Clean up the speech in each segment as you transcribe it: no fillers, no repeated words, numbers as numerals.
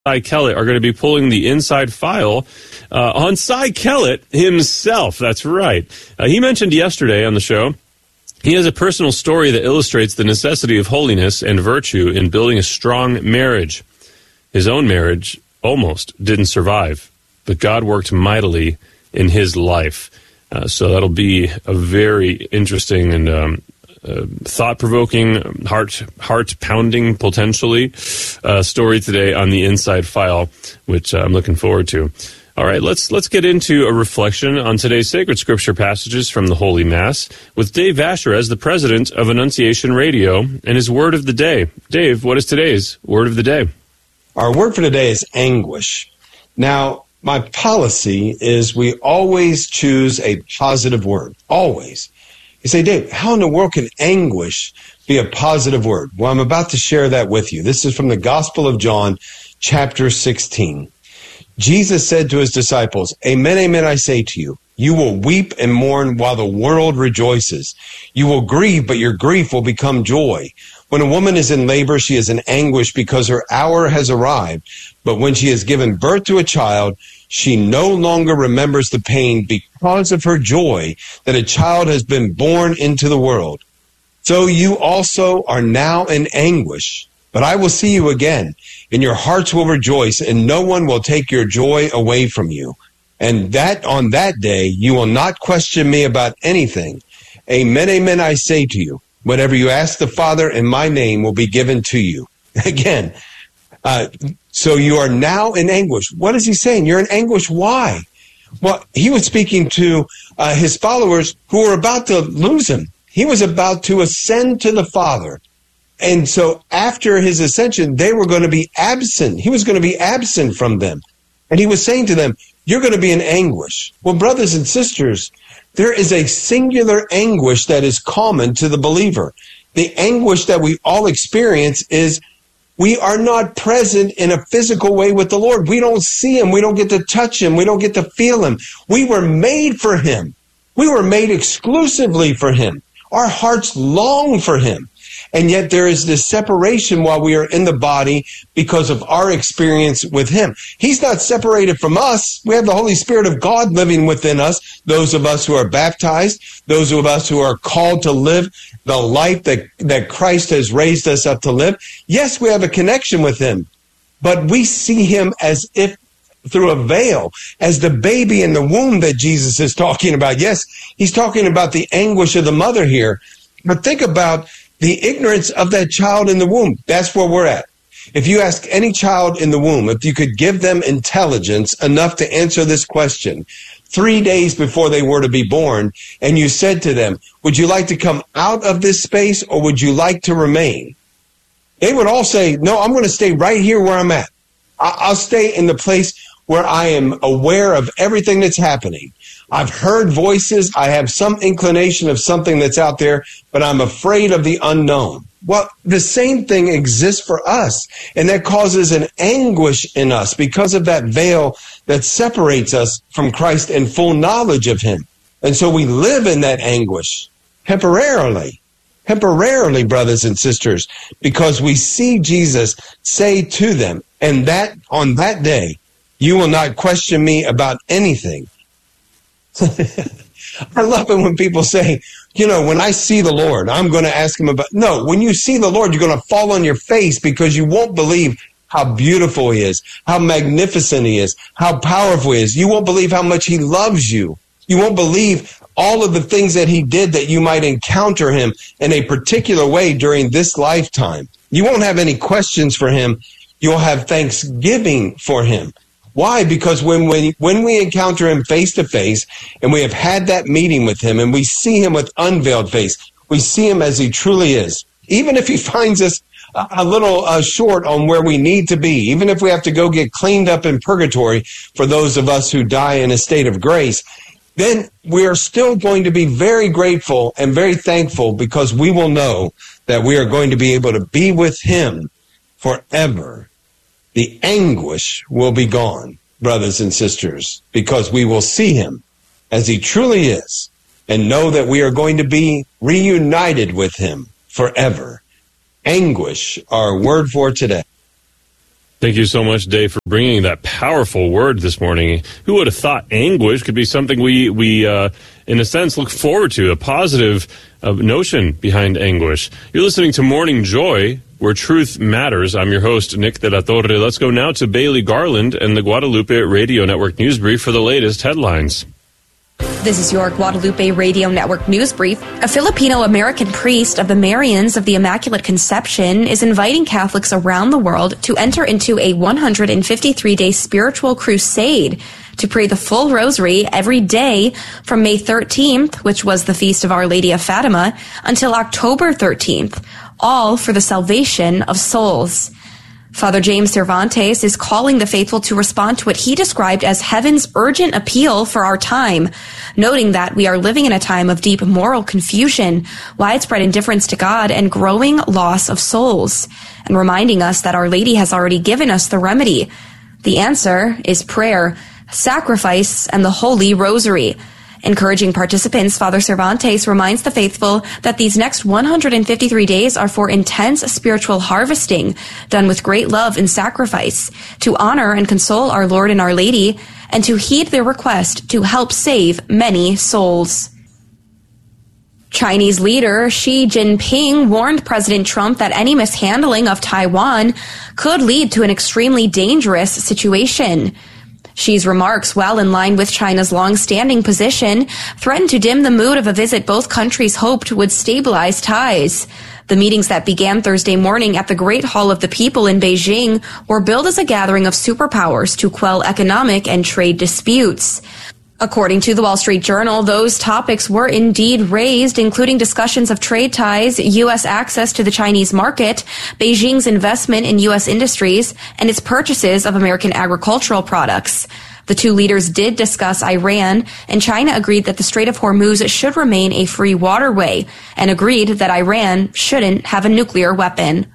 Cy Kellett are going to be pulling the inside file on Cy Kellett himself. That's right. He mentioned yesterday on the show he has a personal story that illustrates the necessity of holiness and virtue in building a strong marriage. His own marriage almost didn't survive, but God worked mightily in his life. So that'll be a very interesting and thought-provoking, heart-pounding, potentially, story today on the Inside File, which I'm looking forward to. All right, let's get into a reflection on today's sacred scripture passages from the Holy Mass with Dave Vasher as the president of Annunciation Radio and his word of the day. Dave, what is today's word of the day? Our word for today is anguish. Now, my policy is we always choose a positive word, always. You say, Dave, how in the world can anguish be a positive word? Well, I'm about to share that with you. This is from the Gospel of John, chapter 16. Jesus said to his disciples, Amen, amen, I say to you, you will weep and mourn while the world rejoices. You will grieve, but your grief will become joy. When a woman is in labor, she is in anguish because her hour has arrived. But when she has given birth to a child, she no longer remembers the pain because of her joy that a child has been born into the world. So you also are now in anguish, but I will see you again, and your hearts will rejoice, and no one will take your joy away from you. And that on that day you will not question me about anything. Amen, amen, I say to you, whatever you ask the Father in my name will be given to you. Again, so you are now in anguish. What is he saying? You're in anguish. Why? Well, he was speaking to his followers who were about to lose him. He was about to ascend to the Father. And so after his ascension, they were going to be absent. He was going to be absent from them. And he was saying to them, you're going to be in anguish. Well, brothers and sisters, there is a singular anguish that is common to the believer. The anguish that we all experience is we are not present in a physical way with the Lord. We don't see him. We don't get to touch him. We don't get to feel him. We were made for him. We were made exclusively for him. Our hearts long for him. And yet there is this separation while we are in the body because of our experience with him. He's not separated from us. We have the Holy Spirit of God living within us, those of us who are baptized, those of us who are called to live the life that Christ has raised us up to live. Yes, we have a connection with him, but we see him as if through a veil, as the baby in the womb that Jesus is talking about. Yes, he's talking about the anguish of the mother here, but think about the ignorance of that child in the womb. That's where we're at. If you ask any child in the womb, if you could give them intelligence enough to answer this question 3 days before they were to be born, and you said to them, would you like to come out of this space or would you like to remain? They would all say, no, I'm going to stay right here where I'm at. I'll stay in the place where I am aware of everything that's happening. I've heard voices. I have some inclination of something that's out there, but I'm afraid of the unknown. Well, the same thing exists for us, and that causes an anguish in us because of that veil that separates us from Christ and full knowledge of him. And so we live in that anguish temporarily, brothers and sisters, because we see Jesus say to them, and that on that day, you will not question me about anything. I love it when people say, when I see the Lord, I'm going to ask him about. No, when you see the Lord, you're going to fall on your face because you won't believe how beautiful he is, how magnificent he is, how powerful he is. You won't believe how much he loves you. You won't believe all of the things that he did that you might encounter him in a particular way during this lifetime. You won't have any questions for him. You'll have thanksgiving for him. Why? Because when we encounter him face to face and we have had that meeting with him and we see him with unveiled face, we see him as he truly is. Even if he finds us a little short on where we need to be, even if we have to go get cleaned up in purgatory for those of us who die in a state of grace, then we are still going to be very grateful and very thankful because we will know that we are going to be able to be with him forever. The anguish will be gone, brothers and sisters, because we will see him as he truly is and know that we are going to be reunited with him forever. Anguish, our word for today. Thank you so much, Dave, for bringing that powerful word this morning. Who would have thought anguish could be something we in a sense, look forward to, a positive notion behind anguish. You're listening to Morning Joy, where truth matters. I'm your host, Nick de la Torre. Let's go now to Bailey Garland and the Guadalupe Radio Network News Brief for the latest headlines. This is your Guadalupe Radio Network News Brief. A Filipino-American priest of the Marians of the Immaculate Conception is inviting Catholics around the world to enter into a 153-day spiritual crusade to pray the full rosary every day from May 13th, which was the feast of Our Lady of Fatima, until October 13th, all for the salvation of souls. Father James Cervantes is calling the faithful to respond to what he described as heaven's urgent appeal for our time, noting that we are living in a time of deep moral confusion, widespread indifference to God, and growing loss of souls, and reminding us that Our Lady has already given us the remedy. The answer is prayer, sacrifice, and the Holy Rosary. Encouraging participants, Father Cervantes reminds the faithful that these next 153 days are for intense spiritual harvesting, done with great love and sacrifice, to honor and console our Lord and Our Lady, and to heed their request to help save many souls. Chinese leader Xi Jinping warned President Trump that any mishandling of Taiwan could lead to an extremely dangerous situation. Xi's remarks, well in line with China's long-standing position, threatened to dim the mood of a visit both countries hoped would stabilize ties. The meetings that began Thursday morning at the Great Hall of the People in Beijing were billed as a gathering of superpowers to quell economic and trade disputes. According to the Wall Street Journal, those topics were indeed raised, including discussions of trade ties, U.S. access to the Chinese market, Beijing's investment in U.S. industries, and its purchases of American agricultural products. The two leaders did discuss Iran, and China agreed that the Strait of Hormuz should remain a free waterway, and agreed that Iran shouldn't have a nuclear weapon.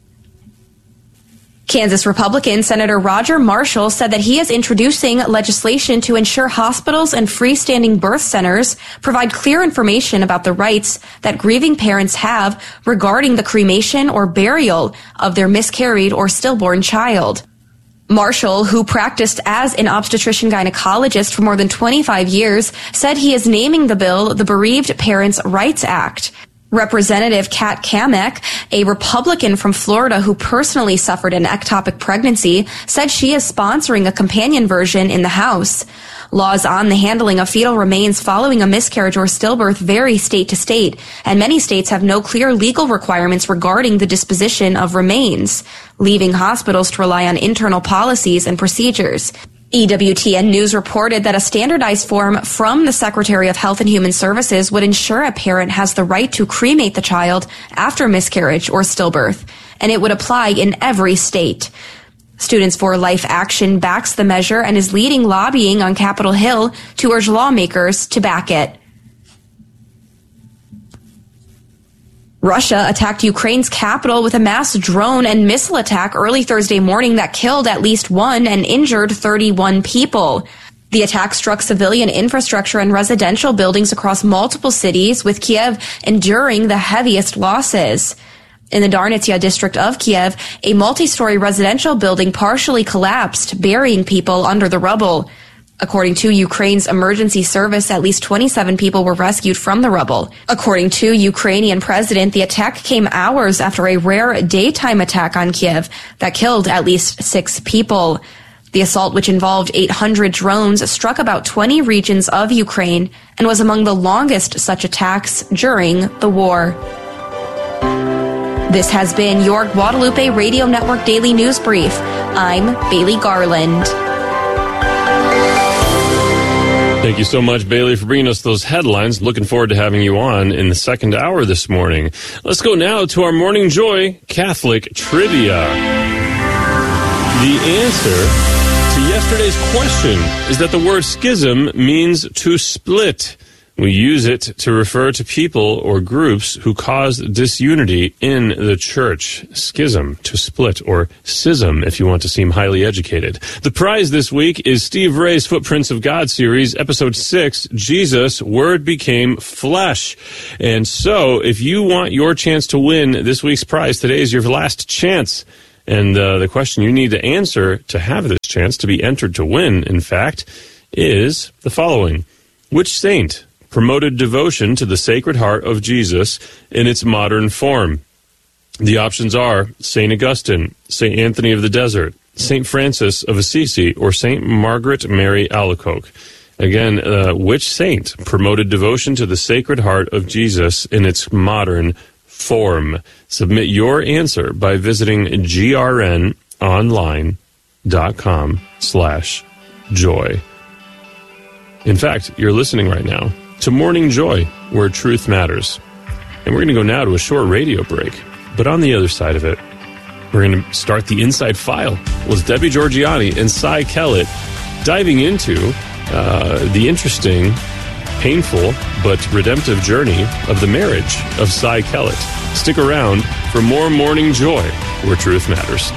Kansas Republican Senator Roger Marshall said that he is introducing legislation to ensure hospitals and freestanding birth centers provide clear information about the rights that grieving parents have regarding the cremation or burial of their miscarried or stillborn child. Marshall, who practiced as an obstetrician-gynecologist for more than 25 years, said he is naming the bill the Bereaved Parents' Rights Act. Representative Kat Kamek, a Republican from Florida who personally suffered an ectopic pregnancy, said she is sponsoring a companion version in the House. Laws on the handling of fetal remains following a miscarriage or stillbirth vary state to state, and many states have no clear legal requirements regarding the disposition of remains, leaving hospitals to rely on internal policies and procedures. EWTN News reported that a standardized form from the Secretary of Health and Human Services would ensure a parent has the right to cremate the child after miscarriage or stillbirth, and it would apply in every state. Students for Life Action backs the measure and is leading lobbying on Capitol Hill to urge lawmakers to back it. Russia attacked Ukraine's capital with a mass drone and missile attack early Thursday morning that killed at least 1 and injured 31 people. The attack struck civilian infrastructure and residential buildings across multiple cities, with Kiev enduring the heaviest losses. In the Darnitsia district of Kiev, a multi-story residential building partially collapsed, burying people under the rubble. According to Ukraine's emergency service, at least 27 people were rescued from the rubble. According to Ukrainian president, the attack came hours after a rare daytime attack on Kiev that killed at least 6 people. The assault, which involved 800 drones, struck about 20 regions of Ukraine and was among the longest such attacks during the war. This has been your Guadalupe Radio Network Daily News Brief. I'm Bailey Garland. Thank you so much, Bailey, for bringing us those headlines. Looking forward to having you on in the second hour this morning. Let's go now to our Morning Joy Catholic Trivia. The answer to yesterday's question is that the word schism means to split. We use it to refer to people or groups who cause disunity in the church. Schism, to split, or schism, if you want to seem highly educated. The prize this week is Steve Ray's Footprints of God series, episode 6, Jesus, Word Became Flesh. And so, if you want your chance to win this week's prize, today is your last chance. And the question you need to answer to have this chance to be entered to win, in fact, is the following. Which saint promoted devotion to the Sacred Heart of Jesus in its modern form? The options are St. Augustine, St. Anthony of the Desert, St. Francis of Assisi, or St. Margaret Mary Alacoque. Again, which saint promoted devotion to the Sacred Heart of Jesus in its modern form? Submit your answer by visiting grnonline.com/joy. In fact, you're listening right now to Morning Joy, where truth matters. And we're going to go now to a short radio break. But on the other side of it, we're going to start the Inside File with Debbie Georgianni and Cy Kellett diving into the interesting, painful, but redemptive journey of the marriage of Cy Kellett. Stick around for more Morning Joy, where truth matters.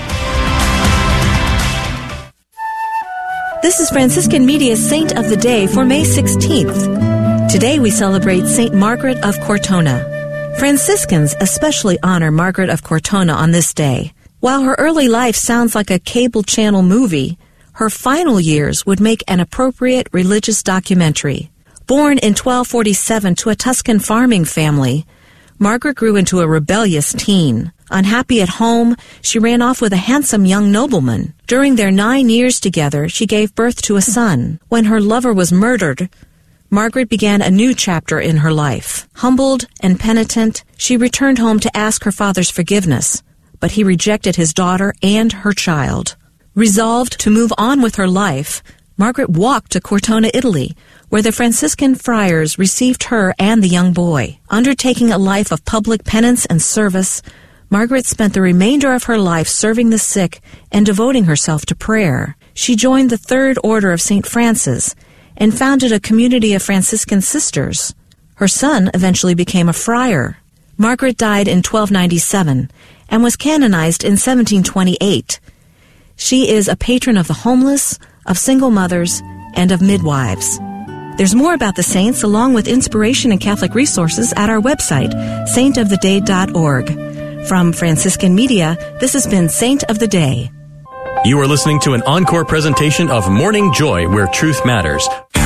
This is Franciscan Media's Saint of the Day for May 16th. Today we celebrate Saint Margaret of Cortona. Franciscans especially honor Margaret of Cortona on this day. While her early life sounds like a cable channel movie, her final years would make an appropriate religious documentary. Born in 1247 to a Tuscan farming family, Margaret grew into a rebellious teen. Unhappy at home, she ran off with a handsome young nobleman. During their 9 years together, she gave birth to a son. When her lover was murdered, Margaret began a new chapter in her life. Humbled and penitent, she returned home to ask her father's forgiveness, but he rejected his daughter and her child. Resolved to move on with her life, Margaret walked to Cortona, Italy, where the Franciscan friars received her and the young boy. Undertaking a life of public penance and service, Margaret spent the remainder of her life serving the sick and devoting herself to prayer. She joined the Third Order of St. Francis and founded a community of Franciscan sisters. Her son eventually became a friar. Margaret died in 1297 and was canonized in 1728. She is a patron of the homeless, of single mothers, and of midwives. There's more about the saints along with inspiration and Catholic resources at our website, saintoftheday.org. From Franciscan Media, this has been Saint of the Day. You are listening to an encore presentation of Morning Joy, where truth matters.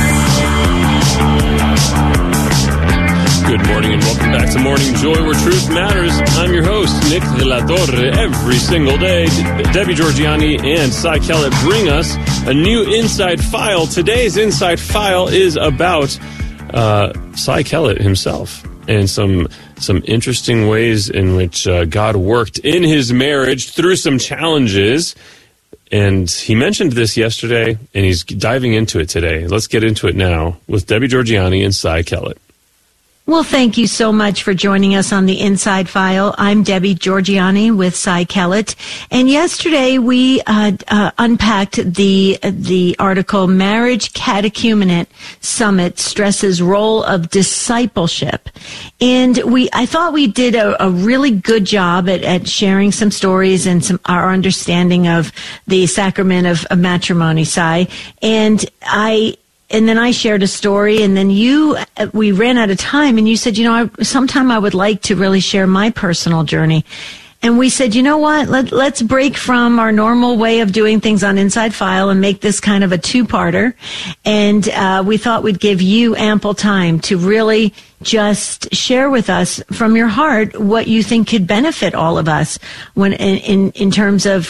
Good morning and welcome back to Morning Joy, where truth matters. I'm your host, Nick de la Torre. Every single day, Debbie Georgianni and Cy Kellett bring us a new Inside File. Today's Inside File is about Cy Kellett himself and some interesting ways in which God worked in his marriage through some challenges. And he mentioned this yesterday, and he's diving into it today. Let's get into it now with Debbie Georgianni and Cy Kellett. Well, thank you so much for joining us on the Inside File. I'm Debbie Georgianni with Cy Kellett. And yesterday we unpacked the article, Marriage Catechumenate Summit Stresses Role of Discipleship. And I thought we did a really good job at sharing some stories and our understanding of the sacrament of matrimony, Cy. And then I shared a story, and then we ran out of time, and you said, sometime I would like to really share my personal journey. And we said, you know what, let's break from our normal way of doing things on Inside File and make this kind of a two-parter. And we thought we'd give you ample time to really just share with us from your heart what you think could benefit all of us when in terms of,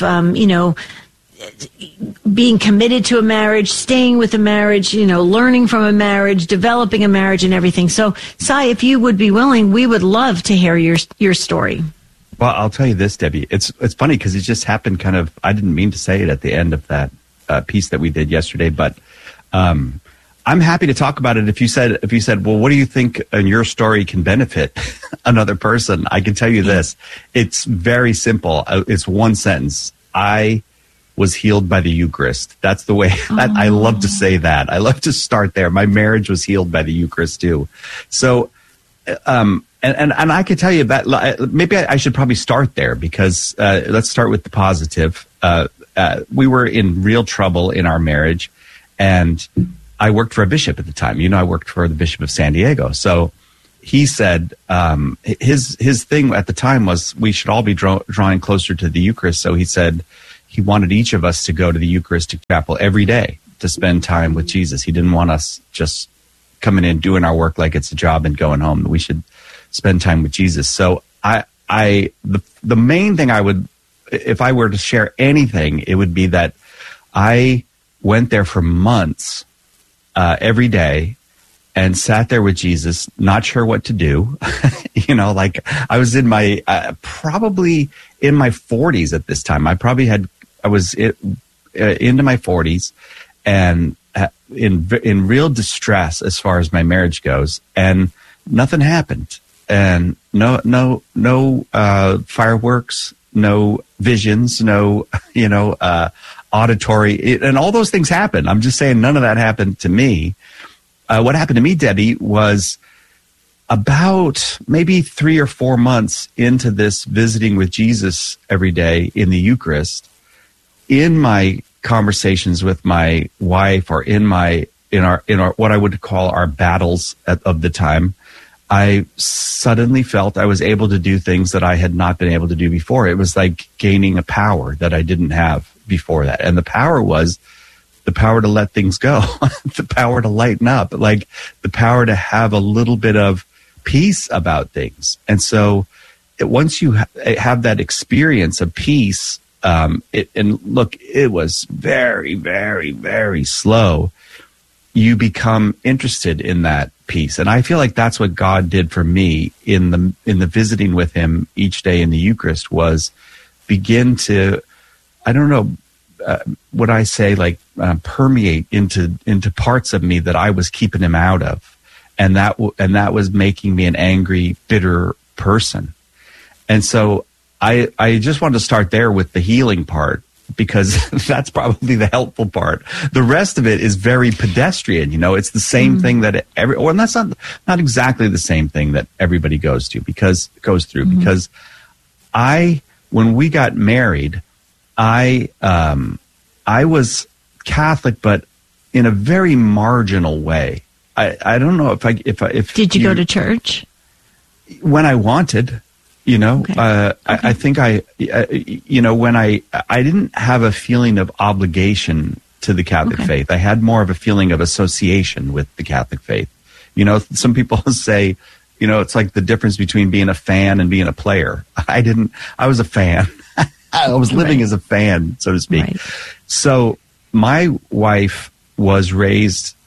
being committed to a marriage, staying with a marriage, learning from a marriage, developing a marriage and everything. So, Cy, if you would be willing, we would love to hear your story. Well, I'll tell you this, Debbie. It's funny because it just happened I didn't mean to say it at the end of that piece that we did yesterday, but I'm happy to talk about it. If you said, well, what do you think in your story can benefit another person? I can tell you this. It's very simple. It's one sentence. I was healed by the Eucharist. That's the way I love to say that. I love to start there. My marriage was healed by the Eucharist too. So, and I could tell you that maybe I should probably start there because let's start with the positive. We were in real trouble in our marriage, and I worked for a bishop at the time. I worked for the Bishop of San Diego. So he said his thing at the time was we should all be drawing closer to the Eucharist. So he said he wanted each of us to go to the Eucharistic chapel every day to spend time with Jesus. He didn't want us just coming in, doing our work like it's a job and going home. We should spend time with Jesus. So the main thing I would, if I were to share anything, it would be that I went there for months every day and sat there with Jesus, not sure what to do. Like I was in my, probably in my 40s at this time. I was into my 40s and in real distress as far as my marriage goes, and nothing happened. And no fireworks, no visions, no, auditory, and all those things happen. I'm just saying none of that happened to me. What happened to me, Debbie, was about maybe 3 or 4 months into this visiting with Jesus every day in the Eucharist, in my conversations with my wife or in our what I would call our battles of the time, I suddenly felt I was able to do things that I had not been able to do before. It was like gaining a power that I didn't have before that. And the power was the power to let things go, the power to lighten up, like the power to have a little bit of peace about things. And so once you have that experience of peace, it was very, very, very slow. You become interested in that peace. And I feel like that's what God did for me in the visiting with him each day in the Eucharist, was begin to, I don't know, would I say like permeate into parts of me that I was keeping him out of. And that was making me an angry, bitter person. And so I just wanted to start there with the healing part, because that's probably the helpful part. The rest of it is very pedestrian. It's the same thing that and that's not exactly the same thing that everybody goes through. Because when we got married, I was Catholic, but in a very marginal way. I don't know if did you go to church when I wanted? Okay. I think when I didn't have a feeling of obligation to the Catholic faith. I had more of a feeling of association with the Catholic faith. Some people say, it's like the difference between being a fan and being a player. I was a fan. I was living as a fan, so to speak. Right. So my wife was raised,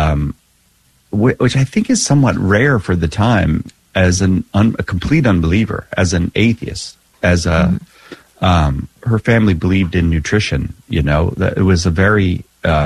which I think is somewhat rare for the time, as a complete unbeliever, as an atheist, as her family believed in nutrition. That it was a very,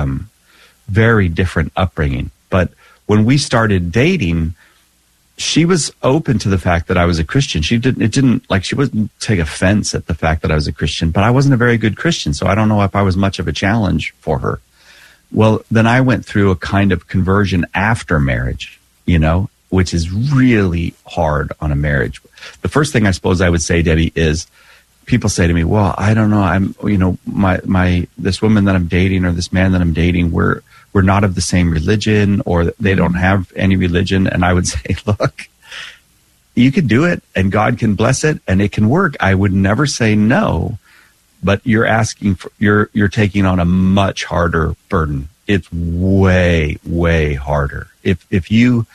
very different upbringing. But when we started dating, she was open to the fact that I was a Christian. She wouldn't take offense at the fact that I was a Christian, but I wasn't a very good Christian. So I don't know if I was much of a challenge for her. Well, then I went through a kind of conversion after marriage, which is really hard on a marriage. The first thing I suppose I would say, Debbie, is people say to me, well, I don't know, this woman that I'm dating or this man that I'm dating, we're not of the same religion, or they don't have any religion. And I would say, look, you can do it and God can bless it and it can work. I would never say no, but you're taking on a much harder burden. It's way, way harder. If you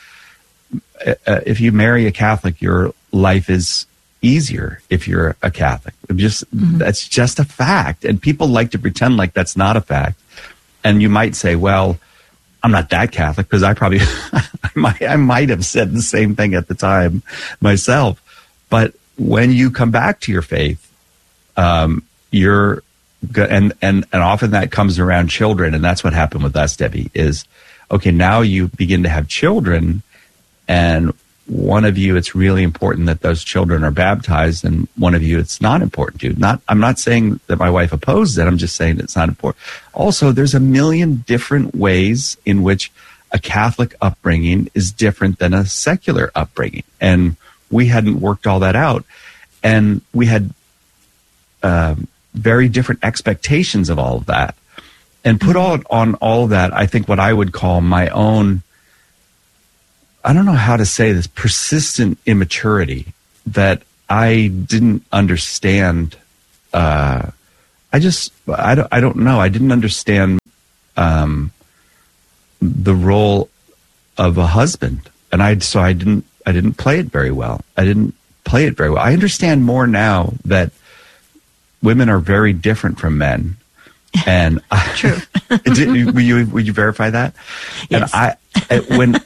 marry a Catholic, your life is easier if you're a Catholic. That's just a fact. And people like to pretend like that's not a fact. And you might say, well, I'm not that Catholic, because I probably, I might have said the same thing at the time myself. But when you come back to your faith, and often that comes around children. And that's what happened with us, Debbie, is, okay, now you begin to have children, and one of you, it's really important that those children are baptized, and one of you, it's not important to. I'm not saying that my wife opposed it. I'm just saying it's not important. Also, there's a million different ways in which a Catholic upbringing is different than a secular upbringing. And we hadn't worked all that out. And we had very different expectations of all of that. And put on all of that, I think what I would call my own I don't know how to say this, persistent immaturity that I didn't understand. I don't know. I didn't understand the role of a husband, and I didn't play it very well. I understand more now that women are very different from men. And true. Would you verify that? Yes. And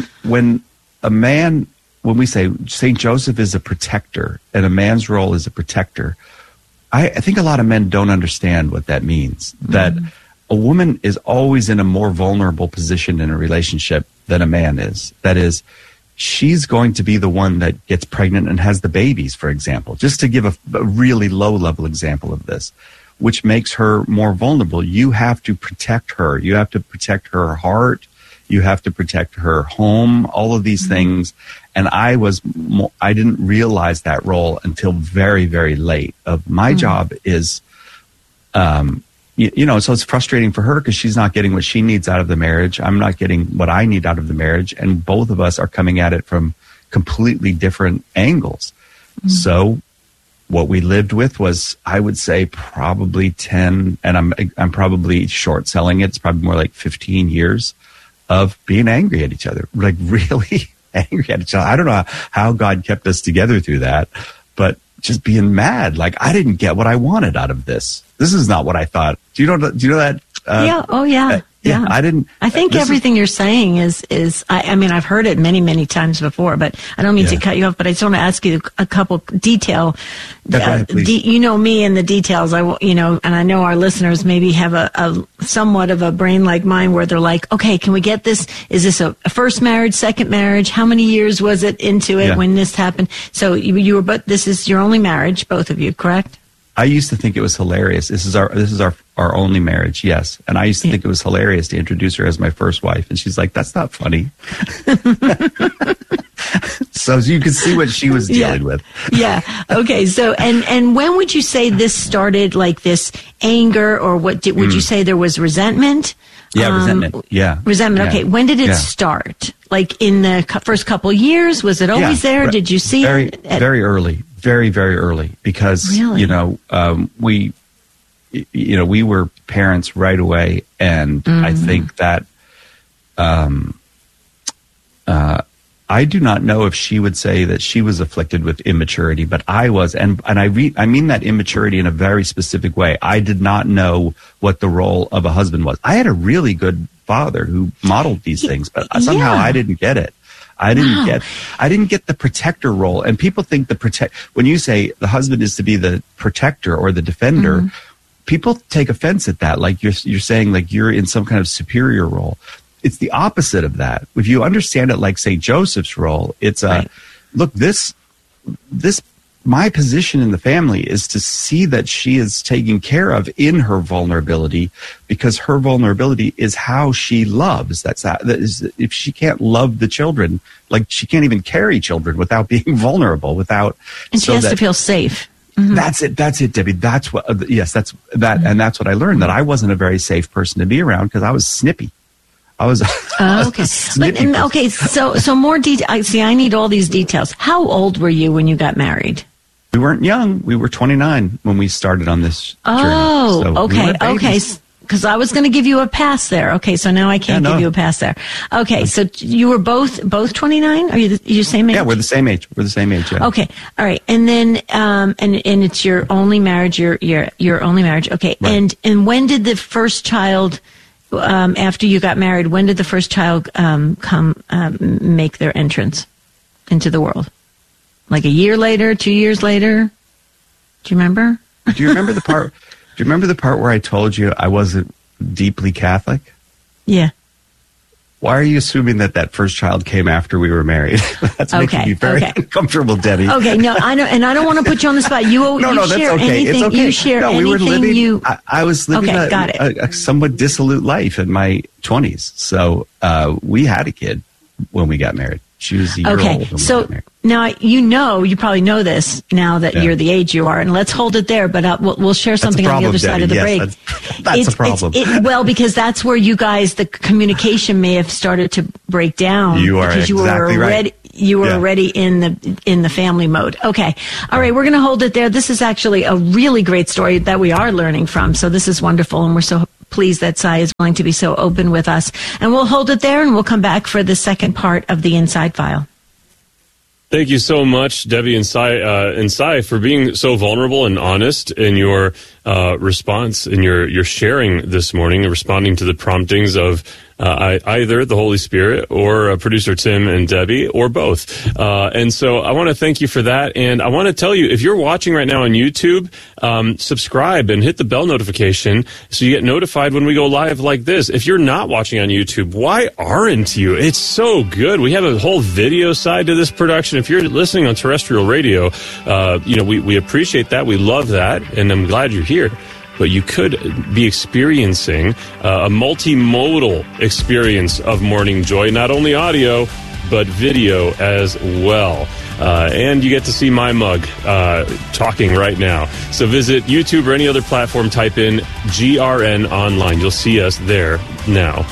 when we say St. Joseph is a protector and a man's role is a protector, I think a lot of men don't understand what that means. That a woman is always in a more vulnerable position in a relationship than a man is. That is, she's going to be the one that gets pregnant and has the babies, for example, just to give a really low-level example of this, which makes her more vulnerable. You have to protect her. You have to protect her heart. You have to protect her home, all of these things. And I didn't realize that role until very, very late. My job is, so it's frustrating for her because she's not getting what she needs out of the marriage. I'm not getting what I need out of the marriage. And both of us are coming at it from completely different angles. So what we lived with was, I would say, probably 10, and I'm probably short selling it. It's probably more like 15 years of being angry at each other, like really angry at each other. I don't know how God kept us together through that, but just being mad. Like, I didn't get what I wanted out of this. This is not what I thought. Do you know that? Yeah. Oh, yeah. Yeah. I didn't. I think everything you're saying is I mean, I've heard it many, many times before, but I don't mean to cut you off, but I just want to ask you a couple detail. You know me and the details. And I know our listeners maybe have a somewhat of a brain like mine where they're like, okay, can we get this? Is this a first marriage, second marriage? How many years was it into it when this happened? So you were, but this is your only marriage, both of you, correct? I used to think it was hilarious. This is our only marriage, yes. And I used to think it was hilarious to introduce her as my first wife. And she's like, that's not funny. So you could see what she was dealing with. Yeah. Okay. So, and when would you say this started, like this anger, or would you say there was resentment? Yeah, resentment. Yeah. Resentment. Yeah. Okay. When did it start? Like in the first couple years? Was it always there? Did you see it? Very early. Very, very early, because, we were parents right away. And I think that, I do not know if she would say that she was afflicted with immaturity, but I was. And I mean that immaturity in a very specific way. I did not know what the role of a husband was. I had a really good father who modeled these things, but somehow I didn't get it. I didn't get the protector role. And people think when you say the husband is to be the protector or the defender, people take offense at that. Like you're saying, like you're in some kind of superior role. It's the opposite of that. If you understand it like St. Joseph's role, it's look, my position in the family is to see that she is taken care of in her vulnerability, because her vulnerability is how she loves. If she can't love the children, like she can't even carry children without being vulnerable, and she has to feel safe. That's it, Debbie. That's what, that's that. And that's what I learned, that I wasn't a very safe person to be around because I was snippy. Okay. So more detail. See, I need all these details. How old were you when you got married? We weren't young. We were 29 when we started on this journey. Oh, okay. Okay. Because I was going to give you a pass there. Okay. So now I can't give you a pass there. Okay. So you were both 29? Are you the same age? Yeah, we're the same age. Yeah. Okay. All right. And then, and it's your only marriage, your only marriage. Okay. Right. And when did the first child, after you got married, when did the first child come make their entrance into the world? Like a year later, 2 years later? Do you remember? Do you remember the part? Do you remember the part where I told you I wasn't deeply Catholic? Yeah. Why are you assuming that first child came after we were married? That's making me very uncomfortable, Debbie. Okay, no, I don't want to put you on the spot. You that's share okay. anything. It's okay. You share anything. We were living. I was living got a somewhat dissolute life in my 20s. So we had a kid when we got married. Choose a year Okay, older. so now you probably know this now that you're the age you are, and let's hold it there. But we'll share something on the other side of the break. That's a problem. Well, because that's where you guys, the communication may have started to break down. You are because exactly right. You were already in the family mode. Okay. All right. We're going to hold it there. This is actually a really great story that we are learning from. So this is wonderful. And we're so pleased that Cy is willing to be so open with us. And we'll hold it there and we'll come back for the second part of the Inside File. Thank you so much, Debbie and Cy, for being so vulnerable and honest in your response and your sharing this morning, responding to the promptings of either the Holy Spirit or producer Tim and Debbie, or both. And so I want to thank you for that. And I want to tell you, if you're watching right now on YouTube, subscribe and hit the bell notification so you get notified when we go live like this. If you're not watching on YouTube, why aren't you? It's so good. We have a whole video side to this production. If you're listening on terrestrial radio, we appreciate that. We love that. And I'm glad you're here. But you could be experiencing a multimodal experience of Morning Joy, not only audio, but video as well. And you get to see my mug talking right now. So visit YouTube or any other platform, type in GRN Online. You'll see us there now.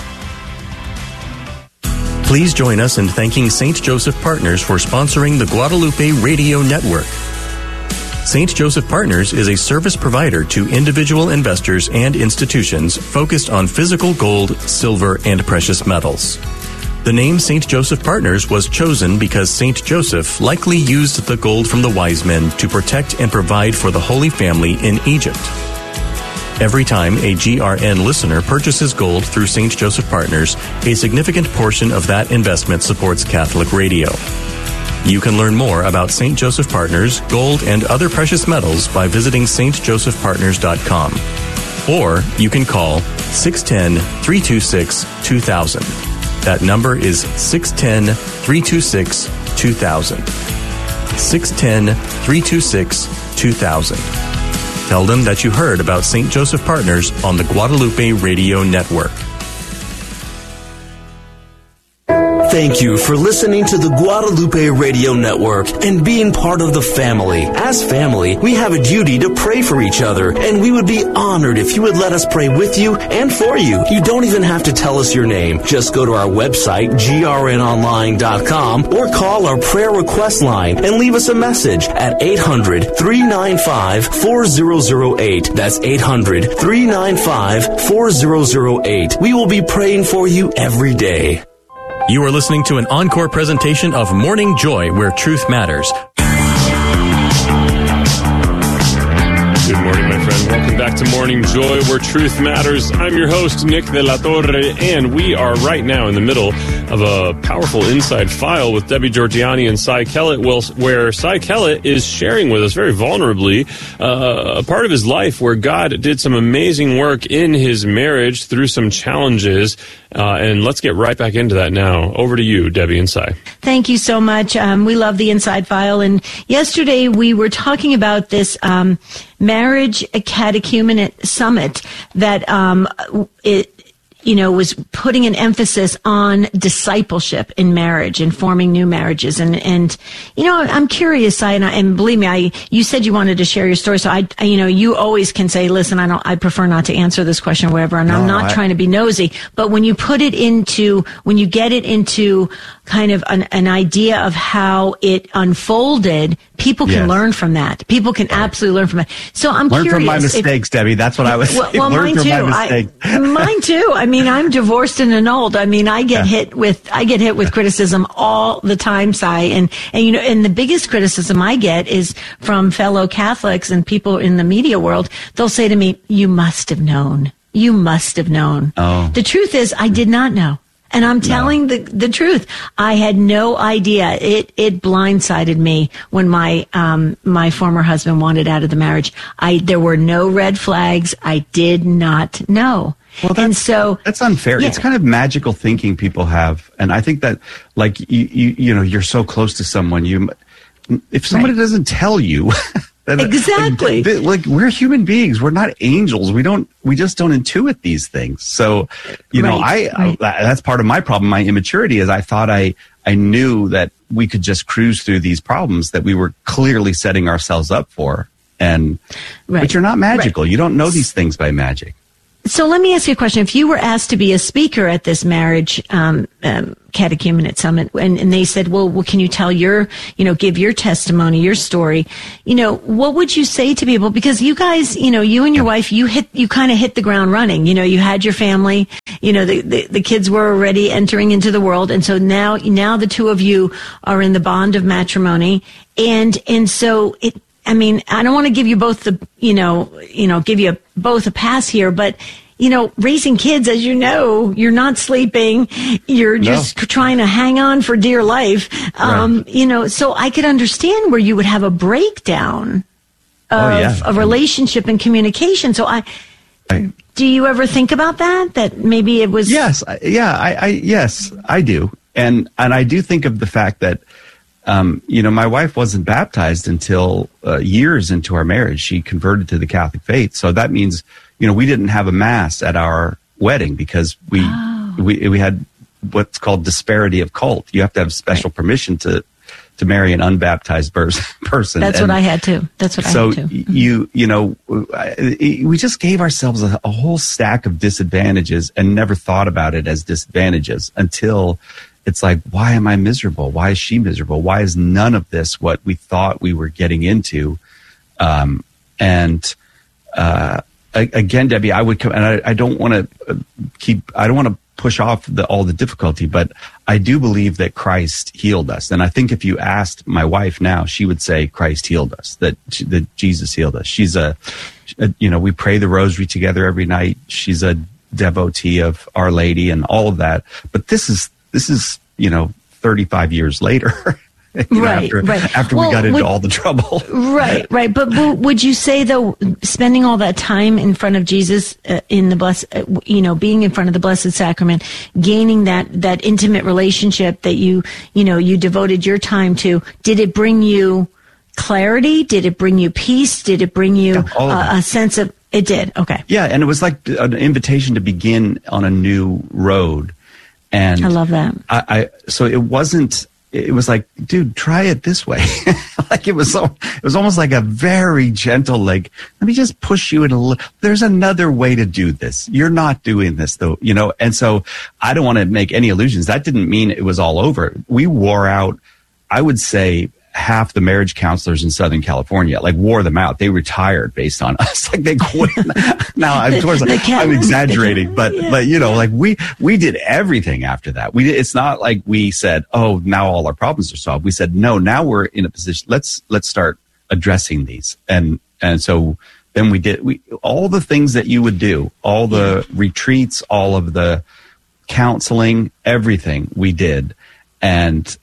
Please join us in thanking St. Joseph Partners for sponsoring the Guadalupe Radio Network. St. Joseph Partners is a service provider to individual investors and institutions focused on physical gold, silver, and precious metals. The name St. Joseph Partners was chosen because St. Joseph likely used the gold from the wise men to protect and provide for the Holy Family in Egypt. Every time a GRN listener purchases gold through St. Joseph Partners, a significant portion of that investment supports Catholic radio. You can learn more about St. Joseph Partners, gold, and other precious metals by visiting stjosephpartners.com. Or you can call 610-326-2000. That number is 610-326-2000. 610-326-2000. Tell them that you heard about St. Joseph Partners on the Guadalupe Radio Network. Thank you for listening to the Guadalupe Radio Network and being part of the family. As family, we have a duty to pray for each other, and we would be honored if you would let us pray with you and for you. You don't even have to tell us your name. Just go to our website, grnonline.com, or call our prayer request line and leave us a message at 800-395-4008. That's 800-395-4008. We will be praying for you every day. You are listening to an encore presentation of Morning Joy, where truth matters. Good morning, my friend. Welcome back to Morning Joy, where truth matters. I'm your host, Nick De La Torre, and we are right now in the middle of a powerful Inside File with Debbie Georgianni and Cy Kellett, where Cy Kellett is sharing with us very vulnerably a part of his life where God did some amazing work in his marriage through some challenges. And let's get right back into that now. Over to you, Debbie and Cy. Thank you so much. We love the Inside File. And yesterday we were talking about this marriage catechumenate summit that was putting an emphasis on discipleship in marriage and forming new marriages. And I'm curious, Cy, and believe me, you said you wanted to share your story. So you always can say, listen, I prefer not to answer this question or whatever. And I'm not trying to be nosy, but when you get it into kind of an idea of how it unfolded, people can learn from that. People can absolutely learn from it. So I'm curious. Learn from my mistakes, Debbie. That's what I was saying. Well, mine too. Mine too. I mean, I'm divorced and annulled. I mean, I get hit with criticism all the time, Cy. And the biggest criticism I get is from fellow Catholics and people in the media world. They'll say to me, "You must have known. You must have known." Oh. The truth is, I did not know. And I'm telling the truth. I had no idea. It blindsided me when my former husband wanted out of the marriage. There were no red flags. I did not know. Well, that's unfair. Yeah. It's kind of magical thinking people have, and I think that, like, you're so close to someone. If somebody doesn't tell you, Exactly. Like we're human beings. We're not angels. We just don't intuit these things. So, that's part of my problem. My immaturity is I thought I knew that we could just cruise through these problems that we were clearly setting ourselves up for. But you're not magical. You don't know these things by magic. So let me ask you a question. If you were asked to be a speaker at this marriage catechumenate summit, and they said, well, can you tell give your testimony, your story, what would you say to people? Because you guys, you and your wife, you kind of hit the ground running. You had your family, the kids were already entering into the world. And so now the two of you are in the bond of matrimony. And so I don't want to give you both give you both a pass here, but, raising kids, as you're not sleeping, you're just trying to hang on for dear life. So I could understand where you would have a breakdown of a relationship and communication. So do you ever think about that maybe it was? Yes. Yes, I do. And I do think of the fact that, my wife wasn't baptized until years into our marriage. She converted to the Catholic faith. So that means, we didn't have a mass at our wedding because we had what's called disparity of cult. You have to have special permission to marry an unbaptized person. That's what I had to. So we just gave ourselves a whole stack of disadvantages and never thought about it as disadvantages until it's like, why am I miserable? Why is she miserable? Why is none of this what we thought we were getting into? Again, Debbie, I would come, and I don't want to push off all the difficulty, but I do believe that Christ healed us. And I think if you asked my wife now, she would say Christ healed us, that Jesus healed us. She's we pray the rosary together every night. She's a devotee of Our Lady and all of that. But this is 35 years later. After we got into all the trouble. Right. But would you say, though, spending all that time in front of Jesus, in the blessed, being in front of the Blessed Sacrament, gaining that intimate relationship that you devoted your time to, did it bring you clarity? Did it bring you peace? Did it bring you a sense of, it did? Okay. Yeah. And it was like an invitation to begin on a new road. And I love that. So it wasn't, it was like, dude, try it this way. Like it was almost like a very gentle, like, let me just push you in a little, there's another way to do this. You're not doing this though, and so I don't want to make any illusions. That didn't mean it was all over. We wore out, I would say, half the marriage counselors in Southern California, like, wore them out. They retired based on us. Like, they quit. Now, I'm exaggerating, but we did everything after that. It's not like we said, oh, now all our problems are solved. We said, no, now we're in a position. Let's start addressing these. And so then we did all the things that you would do, all the retreats, all of the counseling, everything we did. And,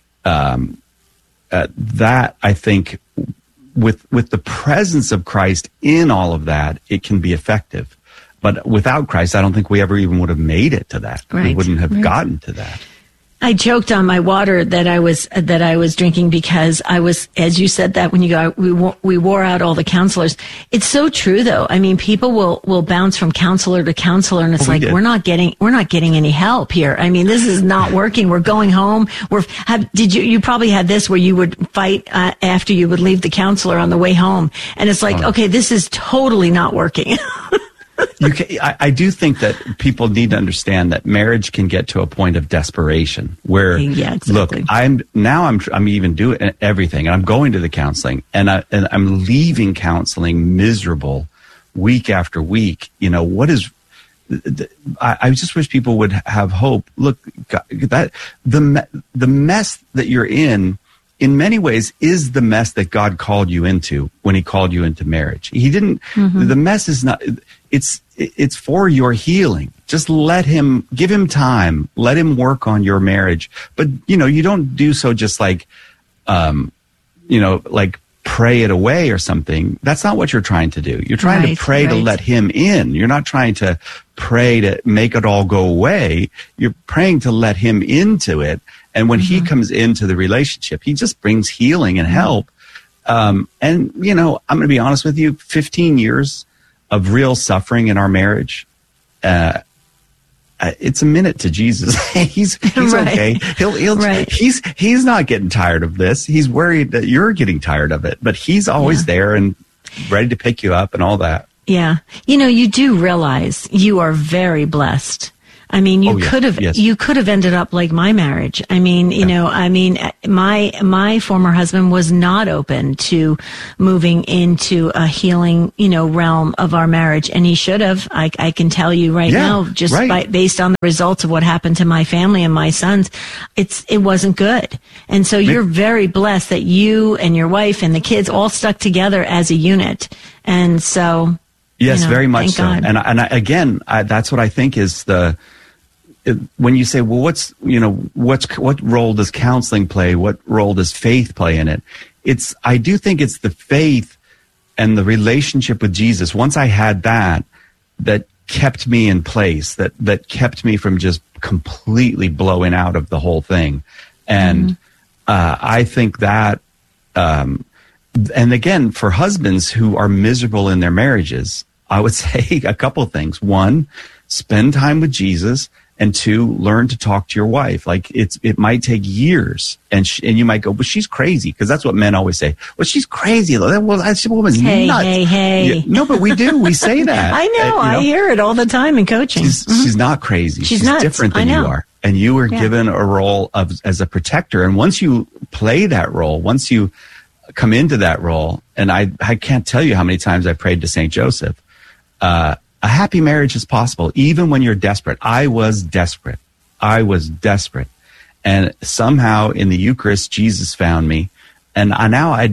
that, I think, with the presence of Christ in all of that, it can be effective. But without Christ, I don't think we ever even would have made it to that. Right. We wouldn't have gotten to that. I joked on my water that I was drinking because I was, as you said that when you go, we wore out all the counselors. It's so true though. I mean, people will bounce from counselor to counselor, and it's we're not getting any help here. I mean, this is not working. We're going home. You probably had this where you would fight after you would leave the counselor on the way home, and it's like, okay, this is totally not working. I do think that people need to understand that marriage can get to a point of desperation where, look, I'm even doing everything, and I'm going to the counseling, and I'm leaving counseling miserable week after week. I just wish people would have hope. Look, that the mess that you're in many ways is the mess that God called you into when he called you into marriage. He didn't, the mess is not, it's for your healing. Just give him time, let him work on your marriage. But, you don't do so just like pray it away or something. That's not what you're trying to do. You're trying to pray to let him in. You're not trying to pray to make it all go away. You're praying to let him into it. And when he comes into the relationship, he just brings healing and help. And, you know, I'm going to be honest with you, 15 years of real suffering in our marriage, it's a minute to Jesus. he's Right. okay. Right. He's not getting tired of this. He's worried that you're getting tired of it, but he's always there and ready to pick you up and all that. Yeah. You know, you do realize you are very blessed. I mean, you could have ended up like my marriage. I mean, you know, I mean, my former husband was not open to moving into a healing, you know, realm of our marriage, and he should have. I can tell you right now, just based on the results of what happened to my family and my sons, it wasn't good. And so you're very blessed that you and your wife and the kids all stuck together as a unit. And so, yes, you know, very much so. God. And again, that's what I think is when you say, well, what role does counseling play? What role does faith play in it? I do think it's the faith and the relationship with Jesus. Once I had that kept me in place, that kept me from just completely blowing out of the whole thing. And I think that, and again, for husbands who are miserable in their marriages, I would say a couple of things. One, spend time with Jesus. And two, learn to talk to your wife. Like it might take years, and you might go, "Well, she's crazy," because that's what men always say. Well, she's crazy. Well, that woman's nuts. Hey. Yeah, no, but we do. We say that. I know. I hear it all the time in coaching. She's not crazy. She's nuts. different than you are, and you were given a role as a protector. And once you play that role, once you come into that role, and I can't tell you how many times I prayed to Saint Joseph. A happy marriage is possible, even when you're desperate. I was desperate. And somehow in the Eucharist, Jesus found me. And now I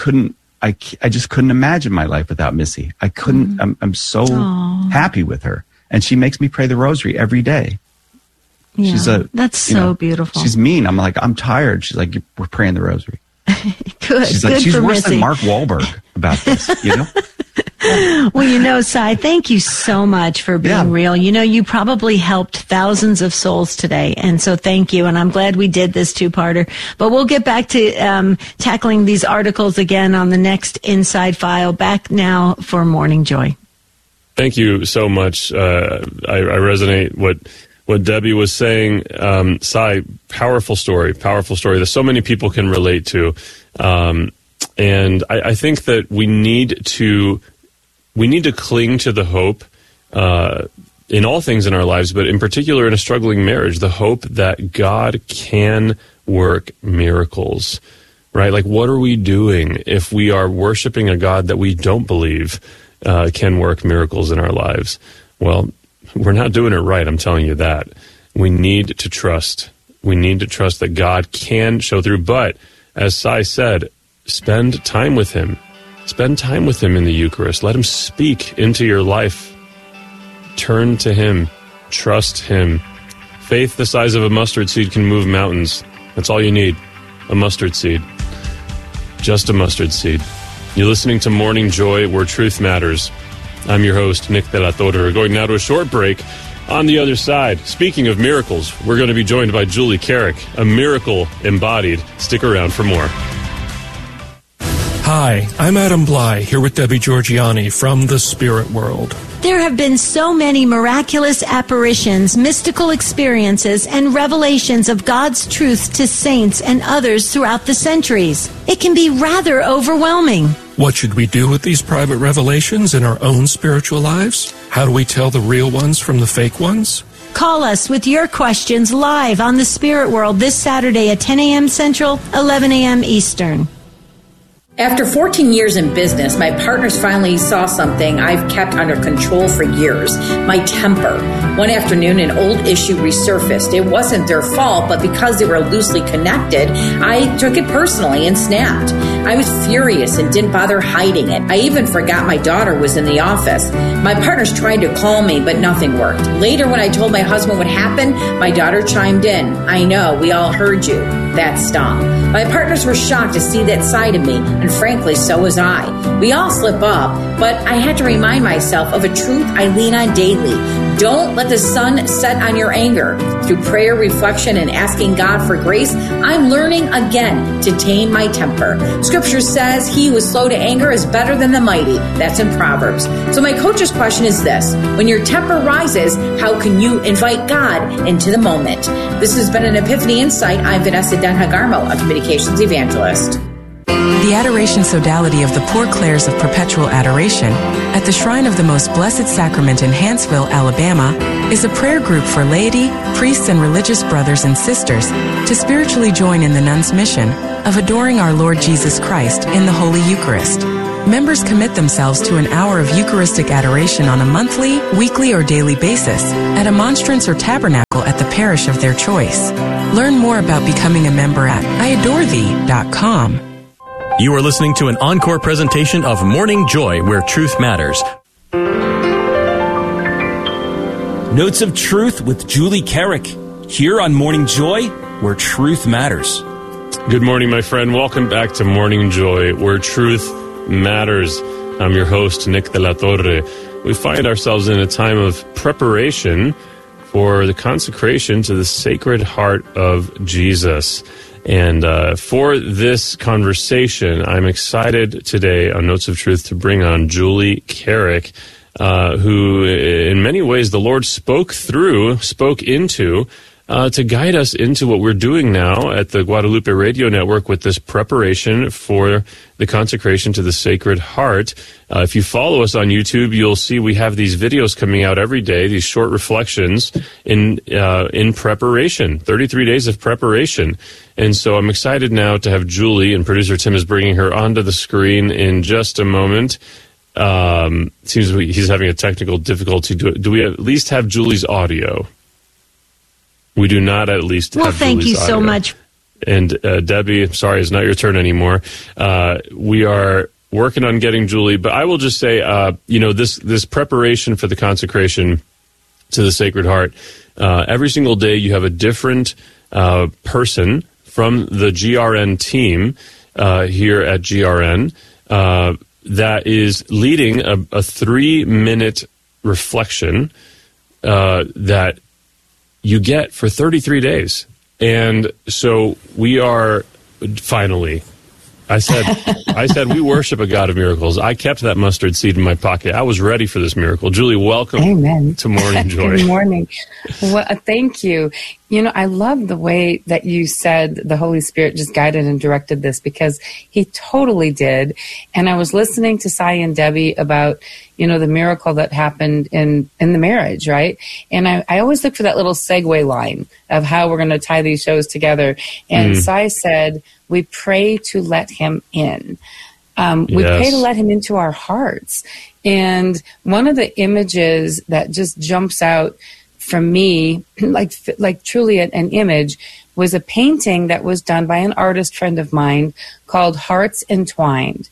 just couldn't imagine my life without Missy. I couldn't, I'm so happy with her. And she makes me pray the rosary every day. Yeah, that's so beautiful. She's mean. I'm like, I'm tired. She's like, we're praying the rosary. Good. She's like, good she's for worse Missy. than Mark Wahlberg about this, you know? Well, you know, Cy, thank you so much for being real. You know, you probably helped thousands of souls today. And so thank you. And I'm glad we did this two-parter. But we'll get back to tackling these articles again on the next Inside File. Back now for Morning Joy. Thank you so much. I resonate what Debbie was saying. Cy, powerful story that so many people can relate to. And I think that we need to cling to the hope in all things in our lives, but in particular in a struggling marriage, the hope that God can work miracles, right? Like, what are we doing if we are worshiping a God that we don't believe can work miracles in our lives? Well, we're not doing it right, I'm telling you that. We need to trust. We need to trust that God can show through. But, as Cy said, spend time with Him. Spend time with Him in the Eucharist. Let Him speak into your life. Turn to Him. Trust Him. Faith the size of a mustard seed can move mountains. That's all you need. A mustard seed. Just a mustard seed. You're listening to Morning Joy, where truth matters. I'm your host, Nick De La Torre. We're going now to a short break. On the other side, speaking of miracles, we're going to be joined by Julie Carrick, a miracle embodied. Stick around for more. Hi, I'm Adam Bly, here with Debbie Georgianni from the Spirit World. There have been so many miraculous apparitions, mystical experiences, and revelations of God's truth to saints and others throughout the centuries. It can be rather overwhelming. What should we do with these private revelations in our own spiritual lives? How do we tell the real ones from the fake ones? Call us with your questions live on the Spirit World this Saturday at 10 a.m. Central, 11 a.m. Eastern. After 14 years in business, my partners finally saw something I've kept under control for years, my temper. One afternoon, an old issue resurfaced. It wasn't their fault, but because they were loosely connected, I took it personally and snapped. I was furious and didn't bother hiding it. I even forgot my daughter was in the office. My partners tried to call me, but nothing worked. Later, when I told my husband what happened, my daughter chimed in. I know, we all heard you. That stung. My partners were shocked to see that side of me, and and frankly, so was I. We all slip up, but I had to remind myself of a truth I lean on daily. Don't let the sun set on your anger. Through prayer, reflection, and asking God for grace, I'm learning again to tame my temper. Scripture says he who is slow to anger is better than the mighty. That's in Proverbs. So my coach's question is this: when your temper rises, how can you invite God into the moment? This has been an Epiphany Insight. I'm Vanessa Denhagarmo, a communications evangelist. The Adoration Sodality of the Poor Clares of Perpetual Adoration at the Shrine of the Most Blessed Sacrament in Hanceville, Alabama, is a prayer group for laity, priests, and religious brothers and sisters to spiritually join in the nuns' mission of adoring our Lord Jesus Christ in the Holy Eucharist. Members commit themselves to an hour of Eucharistic adoration on a monthly, weekly, or daily basis at a monstrance or tabernacle at the parish of their choice. Learn more about becoming a member at iadorethee.com. You are listening to an encore presentation of Morning Joy, where truth matters. Notes of Truth with Julie Carrick, here on Morning Joy, where truth matters. Good morning, my friend. Welcome back to Morning Joy, where truth matters. I'm your host, Nick de la Torre. We find ourselves in a time of preparation for the consecration to the Sacred Heart of Jesus. And for this conversation, I'm excited today on Notes of Truth to bring on Julie Carrick, who in many ways the Lord spoke into, to guide us into what we're doing now at the Guadalupe Radio Network with this preparation for the consecration to the Sacred Heart. If you follow us on YouTube, you'll see we have these videos coming out every day, these short reflections in preparation, 33 days of preparation. And so I'm excited now to have Julie, and producer Tim is bringing her onto the screen in just a moment. Seems he's having a technical difficulty. Do we at least have Julie's audio? We do not at least have Julie's audio. Well, thank you so much. And Debbie, I'm sorry, it's not your turn anymore. We are working on getting Julie, but I will just say, this preparation for the consecration to the Sacred Heart, every single day you have a different person from the GRN team here at GRN that is leading a 3-minute reflection that you get for 33 days. And so we are finally, I said we worship a God of miracles. I kept that mustard seed in my pocket. I was ready for this miracle. Julie, welcome. Amen. To Morning Joy. Good morning. Well, thank you. I love the way that you said the Holy Spirit just guided and directed this, because he totally did. And I was listening to Cy and Debbie about, the miracle that happened in the marriage, right? And I always look for that little segue line of how we're going to tie these shows together. And Cy said, we pray to let him in. We pray to let him into our hearts. And one of the images that just jumps out from me, like truly an image, was a painting that was done by an artist friend of mine called Hearts Entwined.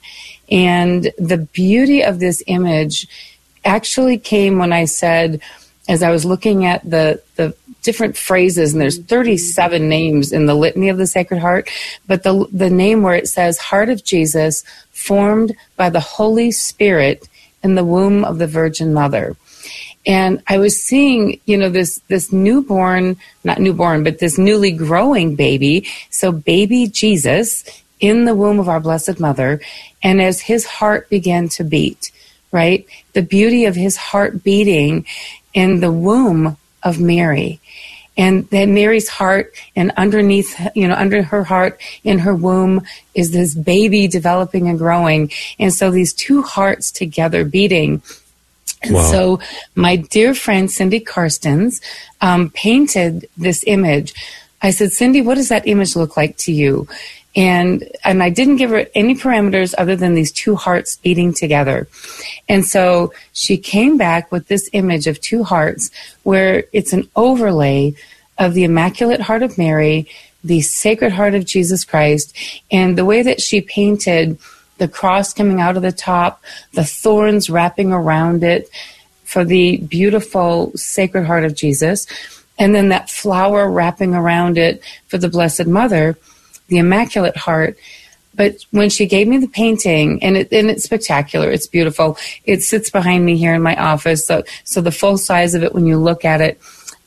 And the beauty of this image actually came when I said, as I was looking at the different phrases, and there's 37 names in the Litany of the Sacred Heart, but the name where it says Heart of Jesus, formed by the Holy Spirit in the womb of the Virgin Mother. And I was seeing, this newborn, not newborn, but this newly growing baby, so baby Jesus in the womb of our Blessed Mother, and as his heart began to beat, right? The beauty of his heart beating in the womb of Mary. And then Mary's heart, and underneath, under her heart, in her womb, is this baby developing and growing. And so these two hearts together beating. And so my dear friend Cindy Karstens painted this image. I said, Cindy, what does that image look like to you? And I didn't give her any parameters other than these two hearts beating together. And so she came back with this image of two hearts where it's an overlay of the Immaculate Heart of Mary, the Sacred Heart of Jesus Christ, and the way that she painted the cross coming out of the top, the thorns wrapping around it for the beautiful Sacred Heart of Jesus, and then that flower wrapping around it for the Blessed Mother, the Immaculate Heart. But when she gave me the painting, and it's spectacular, it's beautiful. It sits behind me here in my office, so the full size of it when you look at it.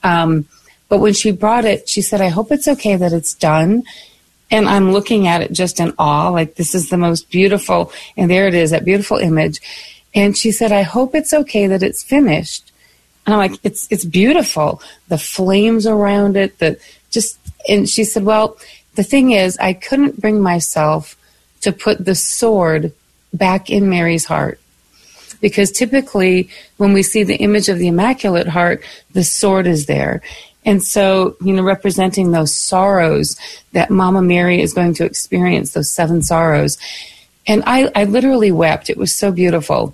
But when she brought it, she said, "I hope it's okay that it's done." And I'm looking at it just in awe, like this is the most beautiful, and there it is, that beautiful image. And she said, "I hope it's okay that it's finished." And I'm like, it's beautiful. The flames around it, and she said, "Well, the thing is, I couldn't bring myself to put the sword back in Mary's heart. Because typically when we see the image of the Immaculate Heart, the sword is there. And so, representing those sorrows that Mama Mary is going to experience, those 7 sorrows." And I literally wept. It was so beautiful.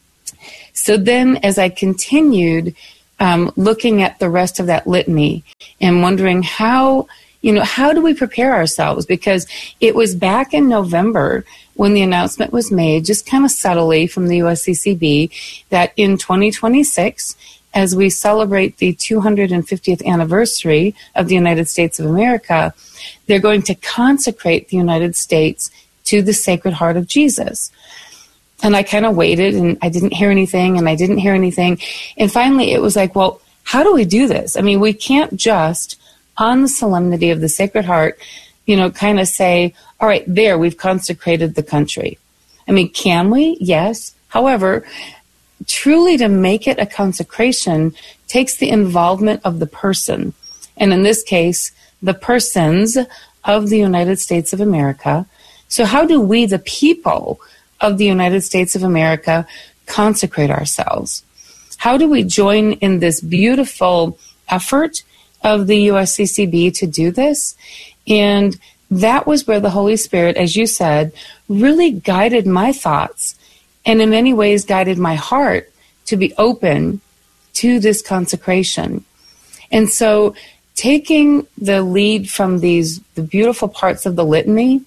So then as I continued looking at the rest of that litany and wondering how do we prepare ourselves? Because it was back in November when the announcement was made, just kind of subtly from the USCCB, that in 2026, as we celebrate the 250th anniversary of the United States of America, they're going to consecrate the United States to the Sacred Heart of Jesus. And I kind of waited, and I didn't hear anything, and I didn't hear anything. And finally, it was like, well, how do we do this? I mean, we can't just, on the solemnity of the Sacred Heart, kind of say, all right, there, we've consecrated the country. I mean, can we? Yes. However, truly to make it a consecration takes the involvement of the person. And in this case, the persons of the United States of America. So how do we, the people of the United States of America, consecrate ourselves? How do we join in this beautiful effort of the USCCB to do this? And that was where the Holy Spirit, as you said, really guided my thoughts and in many ways guided my heart to be open to this consecration. And so taking the lead from the beautiful parts of the litany,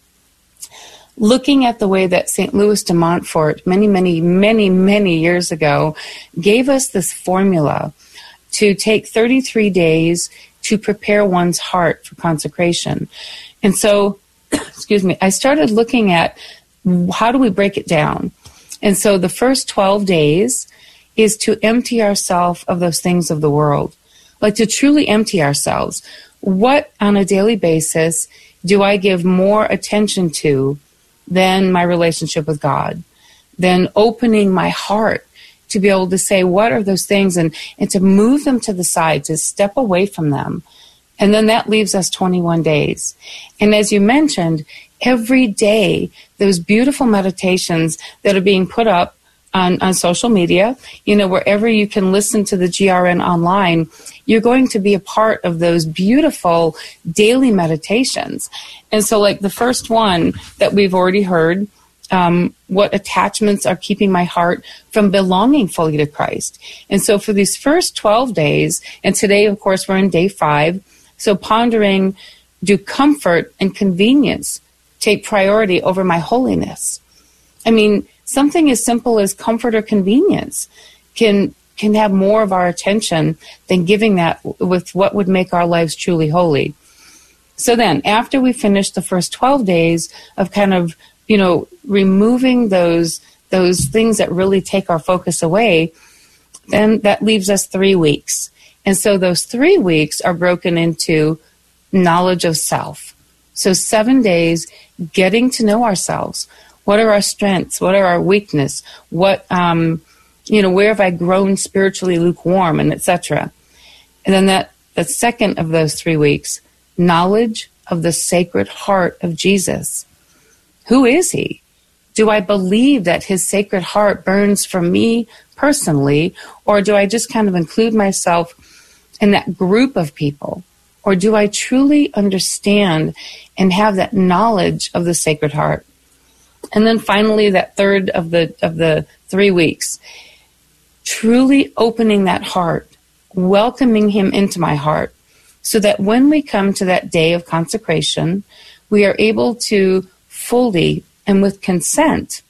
looking at the way that St. Louis de Montfort many years ago gave us this formula to take 33 days to prepare one's heart for consecration. And so, I started looking at how do we break it down? And so the first 12 days is to empty ourselves of those things of the world, like to truly empty ourselves. What on a daily basis do I give more attention to than my relationship with God? Then opening my heart to be able to say, what are those things? And to move them to the side, to step away from them. And then that leaves us 21 days. And as you mentioned, every day, those beautiful meditations that are being put up on social media, wherever you can listen to the GRN online, you're going to be a part of those beautiful daily meditations. And so like the first one that we've already heard, what attachments are keeping my heart from belonging fully to Christ. And so for these first 12 days, and today, of course, we're in day 5, so pondering, do comfort and convenience take priority over my holiness? I mean, something as simple as comfort or convenience can have more of our attention than giving that with what would make our lives truly holy. So then, after we finish the first 12 days of kind of, removing those things that really take our focus away, then that leaves us 3 weeks. And so those 3 weeks are broken into knowledge of self. So 7 days getting to know ourselves. What are our strengths? What are our weaknesses? What, where have I grown spiritually lukewarm, and etc. And then the second of those 3 weeks, knowledge of the Sacred Heart of Jesus. Who is he? Do I believe that his Sacred Heart burns for me personally, or do I just kind of include myself in that group of people? Or do I truly understand and have that knowledge of the Sacred Heart? And then finally, that third of the 3 weeks, truly opening that heart, welcoming him into my heart, so that when we come to that day of consecration, we are able to fully and with consent,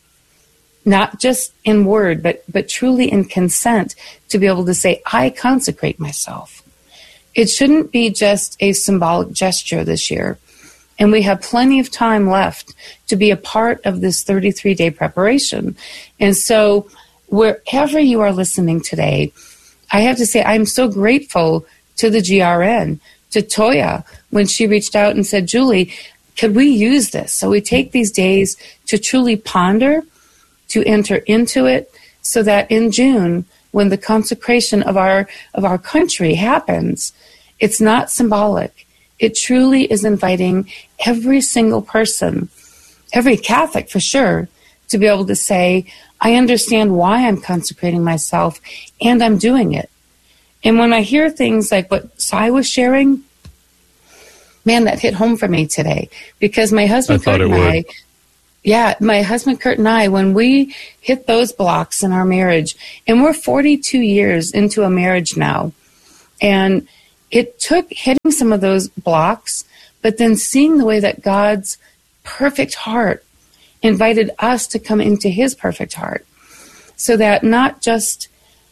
not just in word, but truly in consent, to be able to say, I consecrate myself. It shouldn't be just a symbolic gesture this year. And we have plenty of time left to be a part of this 33-day preparation. And so wherever you are listening today, I have to say I'm so grateful to the GRN, to Toya, when she reached out and said, Julie, could we use this? So we take these days to truly ponder, to enter into it, so that in June, when the consecration of our country happens, it's not symbolic. It truly is inviting every single person, every Catholic for sure, to be able to say, I understand why I'm consecrating myself, and I'm doing it. And when I hear things like what Sai was sharing, man, that hit home for me today. Because my husband Kurt and I, when we hit those blocks in our marriage, and we're 42 years into a marriage now, and it took hitting some of those blocks, but then seeing the way that God's perfect heart invited us to come into his perfect heart, so that not just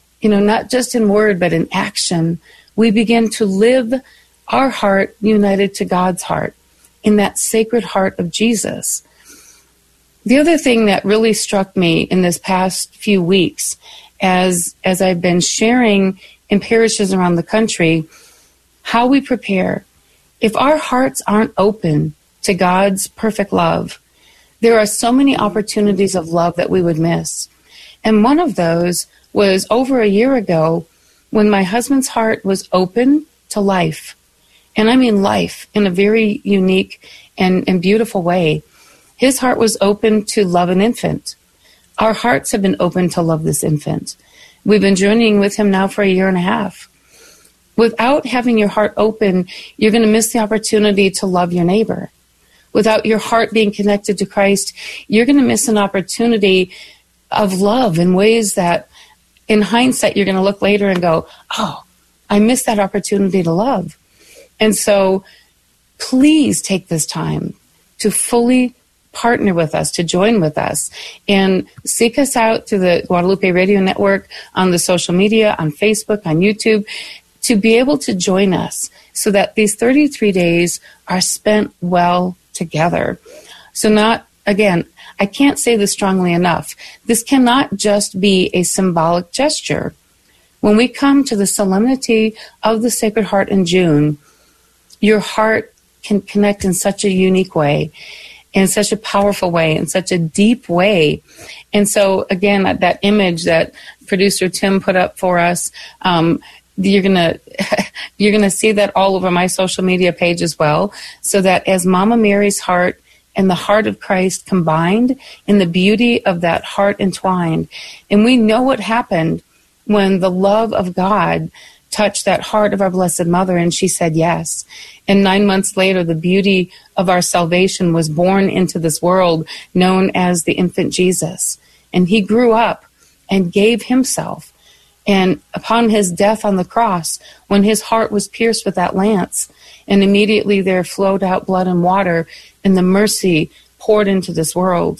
in word, but in action, we begin to live our heart united to God's heart in that sacred heart of Jesus. The other thing that really struck me in this past few weeks, as I've been sharing in parishes around the country, how we prepare. If our hearts aren't open to God's perfect love, there are so many opportunities of love that we would miss. And one of those was over a year ago when my husband's heart was open to life. And I mean life in a very unique and beautiful way. His heart was open to love an infant. Our hearts have been open to love this infant. We've been journeying with him now for a year and a half. Without having your heart open, you're going to miss the opportunity to love your neighbor. Without your heart being connected to Christ, you're going to miss an opportunity of love in ways that, in hindsight, you're going to look later and go, oh, I missed that opportunity to love. And so please take this time to fully partner with us, to join with us, and seek us out through the Guadalupe Radio Network, on the social media, on Facebook, on YouTube, to be able to join us so that these 33 days are spent well together. So I can't say this strongly enough. This cannot just be a symbolic gesture. When we come to the solemnity of the Sacred Heart in June, your heart can connect in such a unique way, in such a powerful way, in such a deep way. And so, again, that image that producer Tim put up for us, you're gonna see that all over my social media page as well, so that as Mama Mary's heart and the heart of Christ combined, in the beauty of that heart entwined, and we know what happened when the love of God touched that heart of our Blessed Mother, and she said yes. And 9 months later, the beauty of our salvation was born into this world, known as the infant Jesus. And he grew up and gave himself. And upon his death on the cross, when his heart was pierced with that lance, and immediately there flowed out blood and water, and the mercy poured into this world.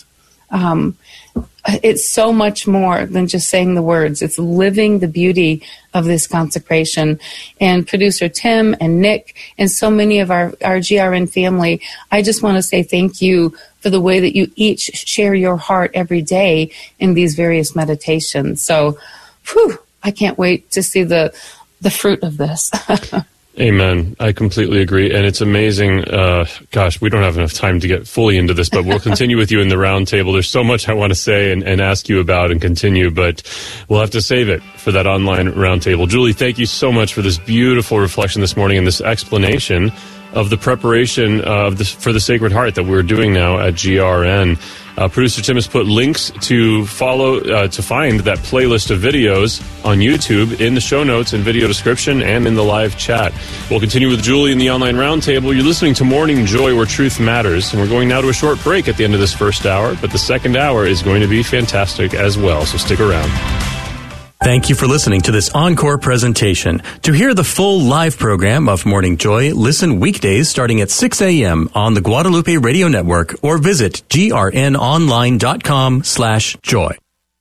It's so much more than just saying the words. It's living the beauty of this consecration. And producer Tim and Nick and so many of our GRN family, I just want to say thank you for the way that you each share your heart every day in these various meditations. So, I can't wait to see the fruit of this. Amen. I completely agree. And it's amazing. Gosh, we don't have enough time to get fully into this, but we'll continue with you in the roundtable. There's so much I want to say and ask you about and continue, but we'll have to save it for that online roundtable. Julie, thank you so much for this beautiful reflection this morning and this explanation of the preparation for the Sacred Heart that we're doing now at GRN. Producer Tim has put links to find that playlist of videos on YouTube in the show notes and video description and in the live chat. We'll continue with Julie in the online roundtable. You're listening to Morning Joy, where truth matters, and we're going now to a short break at the end of this first hour, but the second hour is going to be fantastic as well, so stick around. Thank you for listening to this encore presentation. To hear the full live program of Morning Joy, listen weekdays starting at 6 a.m. on the Guadalupe Radio Network or visit grnonline.com/joy.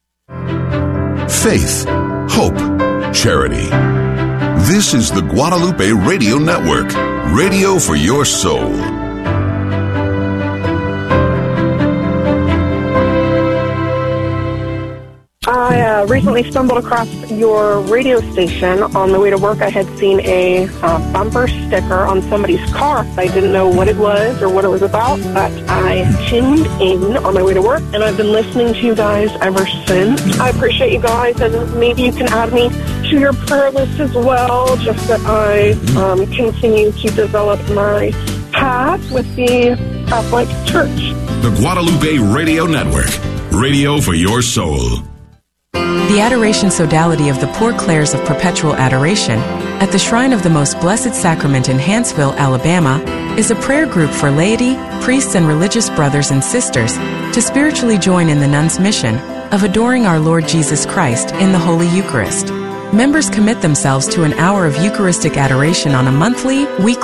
Faith, hope, charity. This is the Guadalupe Radio Network, radio for your soul. recently stumbled across your radio station. On the way to work, I had seen a bumper sticker on somebody's car. I didn't know what it was or what it was about, but I tuned in on my way to work, and I've been listening to you guys ever since. I appreciate you guys, and maybe you can add me to your prayer list as well, just that I continue to develop my path with the Catholic Church. The Guadalupe Radio Network. Radio for your soul. The Adoration Sodality of the Poor Clares of Perpetual Adoration at the Shrine of the Most Blessed Sacrament in Hanceville, Alabama, is a prayer group for laity, priests, and religious brothers and sisters to spiritually join in the nuns' mission of adoring our Lord Jesus Christ in the Holy Eucharist. Members commit themselves to an hour of Eucharistic adoration on a monthly, weekly,